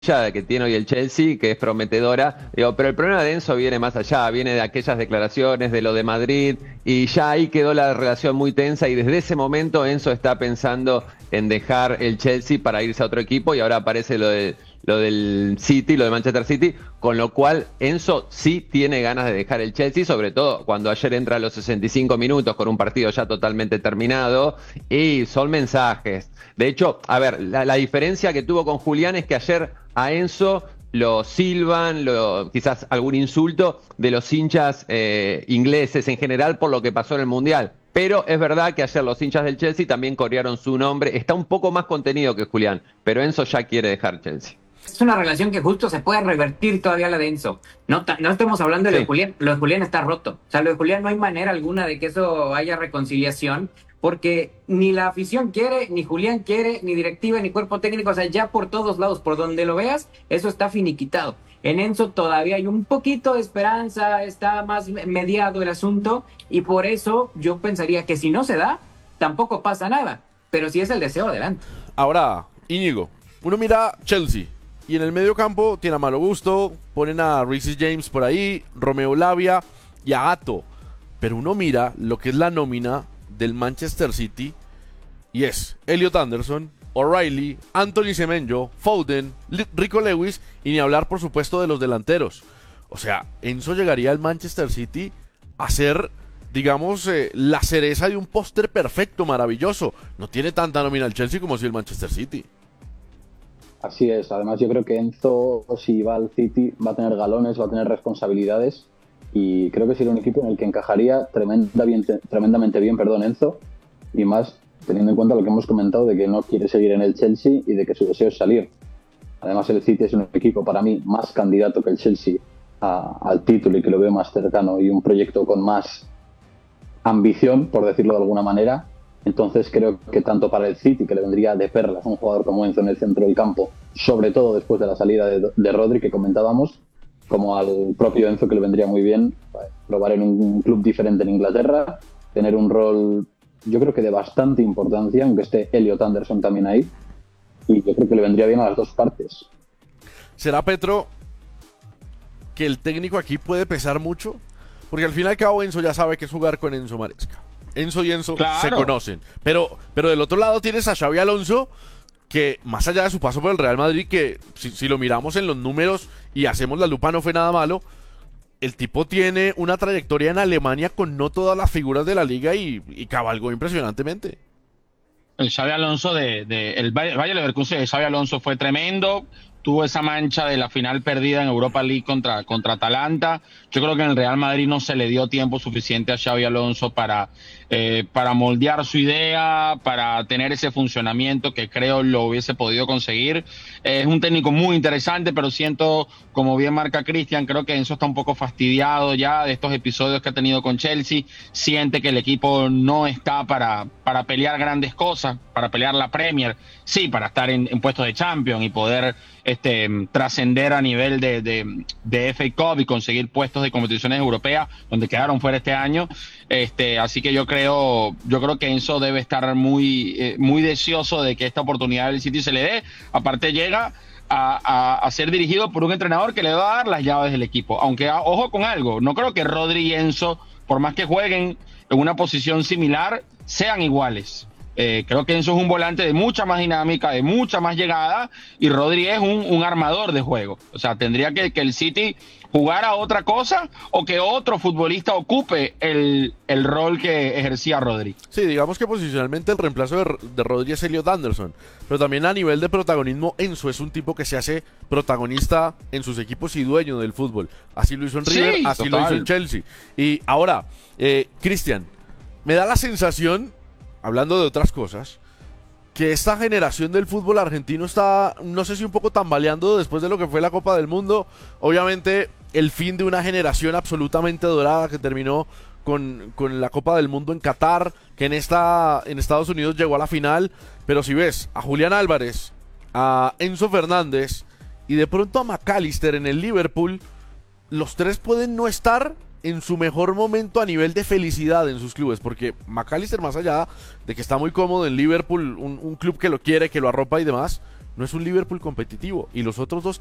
que tiene hoy el Chelsea, que es prometedora. Digo, pero el problema de Enzo viene más allá, viene de aquellas declaraciones, de lo de Madrid, y ya ahí quedó la relación muy tensa, y desde ese momento Enzo está pensando en dejar el Chelsea para irse a otro equipo, y ahora aparece lo del City, lo de Manchester City, con lo cual Enzo sí tiene ganas de dejar el Chelsea, sobre todo cuando ayer entra a los 65 minutos con un partido ya totalmente terminado, y son mensajes. De hecho, a ver, la diferencia que tuvo con Julián es que ayer a Enzo lo silban, quizás algún insulto de los hinchas ingleses en general por lo que pasó en el Mundial. Pero es verdad que ayer los hinchas del Chelsea también corearon su nombre. Está un poco más contenido que Julián, pero Enzo ya quiere dejar Chelsea. Es una relación que justo se puede revertir todavía la de Enzo. No estamos hablando de lo de Sí. Julián. Lo de Julián está roto. O sea, lo de Julián no hay manera alguna de que eso haya reconciliación, porque ni la afición quiere, ni Julián quiere, ni directiva, ni cuerpo técnico. O sea, ya por todos lados, por donde lo veas, eso está finiquitado. En Enzo todavía hay un poquito de esperanza, está más mediado el asunto, y por eso yo pensaría que si no se da, tampoco pasa nada. Pero si es el deseo, adelante. Ahora, Íñigo, uno mira Chelsea y en el medio campo tiene a Malo Gusto, ponen a Reece James por ahí, Romeo Lavia y a Ato. Pero uno mira lo que es la nómina del Manchester City y es Elliot Anderson, O'Reilly, Anthony Semenyo, Foden, Rico Lewis y ni hablar por supuesto de los delanteros. O sea, Enzo llegaría al Manchester City a ser, digamos, la cereza de un póster perfecto, maravilloso. No tiene tanta nómina el Chelsea como si el Manchester City. Así es, además yo creo que Enzo, si va al City, va a tener galones, va a tener responsabilidades, y creo que sería un equipo en el que encajaría tremendamente bien, Enzo, y más teniendo en cuenta lo que hemos comentado de que no quiere seguir en el Chelsea y de que su deseo es salir. Además el City es un equipo para mí más candidato que el Chelsea al título, y que lo veo más cercano, y un proyecto con más ambición, por decirlo de alguna manera. Entonces creo que tanto para el City, que le vendría de perlas un jugador como Enzo en el centro del campo, sobre todo después de la salida de Rodri que comentábamos, como al propio Enzo, que le vendría muy bien probar en un club diferente en Inglaterra, tener un rol yo creo que de bastante importancia, aunque esté Elliot Anderson también ahí, y yo creo que le vendría bien a las dos partes. ¿Será, Petro, que el técnico aquí puede pesar mucho? Porque al fin y al cabo Enzo ya sabe que es jugar con Enzo Maresca. Enzo y Enzo Claro. se conocen. Pero del otro lado tienes a Xabi Alonso, que más allá de su paso por el Real Madrid, que si lo miramos en los números y hacemos la lupa no fue nada malo, el tipo tiene una trayectoria en Alemania con no todas las figuras de la liga y cabalgó impresionantemente. El Xabi Alonso el Bayer Leverkusen de Xabi Alonso fue tremendo. Tuvo esa mancha de la final perdida en Europa League contra Atalanta. Yo creo que en el Real Madrid no se le dio tiempo suficiente a Xabi Alonso para moldear su idea, para tener ese funcionamiento que creo lo hubiese podido conseguir. Es un técnico muy interesante, pero siento, como bien marca Cristian, creo que Enzo está un poco fastidiado ya de estos episodios que ha tenido con Chelsea. Siente que el equipo no está para pelear grandes cosas, para pelear la Premier, sí, para estar en puestos de Champions y poder trascender a nivel de FA Cup y conseguir puestos de competiciones europeas, donde quedaron fuera este año. Así que yo creo que Enzo debe estar muy deseoso de que esta oportunidad del City se le dé. Aparte llega a ser dirigido por un entrenador que le va a dar las llaves del equipo. Aunque, ojo con algo, no creo que Rodri y Enzo, por más que jueguen en una posición similar, sean iguales. Creo que Enzo es un volante de mucha más dinámica, de mucha más llegada, y Rodri es un armador de juego. O sea, tendría que el City jugar a otra cosa o que otro futbolista ocupe el rol que ejercía Rodri. Sí, digamos que posicionalmente el reemplazo de Rodri es Elliot Anderson, pero también a nivel de protagonismo Enzo es un tipo que se hace protagonista en sus equipos y dueño del fútbol. Así lo hizo en River, Sí, así total. lo hizo en Chelsea. Y ahora, Cristian, me da la sensación, hablando de otras cosas, que esta generación del fútbol argentino está, no sé si un poco tambaleando después de lo que fue la Copa del Mundo. Obviamente el fin de una generación absolutamente dorada que terminó con la Copa del Mundo en Qatar, que en Estados Unidos llegó a la final. Pero si ves a Julián Álvarez, a Enzo Fernández y de pronto a McAllister en el Liverpool, los tres pueden no estar en su mejor momento a nivel de felicidad en sus clubes, porque McAllister, más allá de que está muy cómodo en Liverpool, un club que lo quiere, que lo arropa y demás, no es un Liverpool competitivo. Y los otros dos